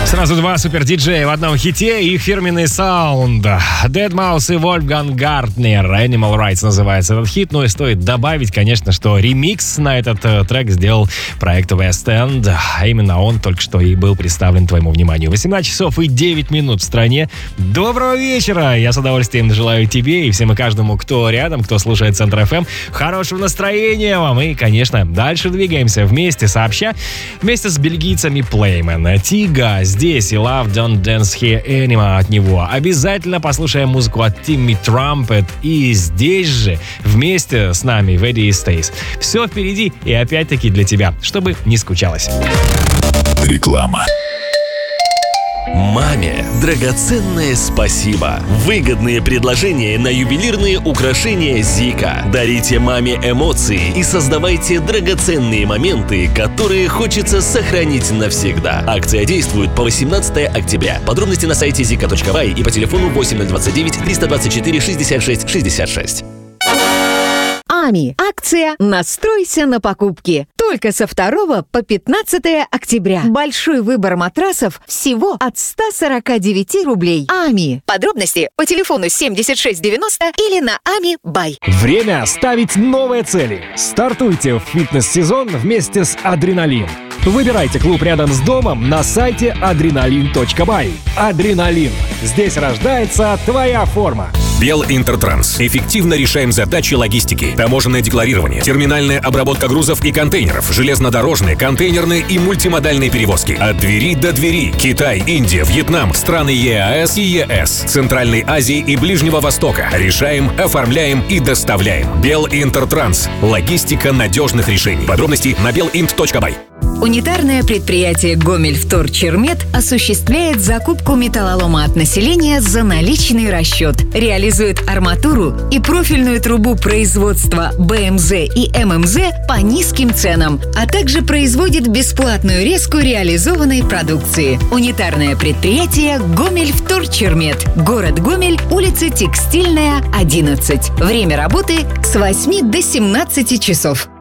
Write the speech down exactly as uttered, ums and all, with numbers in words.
Сразу два супер-диджея в одном хите, их фирменный саунд. Deadmau5 и Wolfgang Gartner. Animal Rights называется этот хит. Ну и стоит добавить, конечно, что ремикс на этот э, трек сделал проект West End. А именно он только что и был представлен твоему вниманию. восемнадцать часов и девять минут в стране. Доброго вечера! Я с удовольствием желаю тебе и всем и каждому, кто рядом, кто слушает Центр эф эм, хорошего настроения вам. И, конечно, дальше двигаемся вместе, сообща, вместе с бельгийцами Playman. Тига здесь и Love Don't Dance Here Anymore от него. Обязательно послушаем музыку от Timmy Trumpet. И здесь же вместе с нами Веди и Стейс. Все впереди и опять-таки для тебя, чтобы не скучалось. Реклама. Маме драгоценное спасибо. Выгодные предложения на ювелирные украшения Зика. Дарите маме эмоции и создавайте драгоценные моменты, которые хочется сохранить навсегда. Акция действует по восемнадцатое октября. Подробности на сайте зика точка бай и по телефону восемь ноль двадцать девять триста двадцать четыре шестьдесят шесть шестьдесят шесть. Ами. Акция «Настройся на покупки». Только со второго по пятнадцатое октября. Большой выбор матрасов всего от сто сорок девять рублей. Ами. Подробности по телефону семьдесят шесть девяносто или на Ами Бай. Время ставить новые цели. Стартуйте в фитнес-сезон вместе с Адреналин. Выбирайте клуб рядом с домом на сайте адреналин точка бай. Адреналин. Здесь рождается твоя форма. Белинтертранс. Эффективно решаем задачи логистики. Таможенное декларирование, терминальная обработка грузов и контейнеров, железнодорожные, контейнерные и мультимодальные перевозки. От двери до двери. Китай, Индия, Вьетнам, страны ЕАЭС и ЕС, Центральной Азии и Ближнего Востока. Решаем, оформляем и доставляем. Белинтертранс. Логистика надежных решений. Подробности на белинт точка бай. Унитарное предприятие «Гомельвторчермет» осуществляет закупку металлолома от населения за наличный расчет, реализует арматуру и профильную трубу производства БМЗ и ММЗ по низким ценам, а также производит бесплатную резку реализованной продукции. Унитарное предприятие «Гомельвторчермет». Город Гомель, улица Текстильная, одиннадцать. Время работы с восьми до семнадцати часов.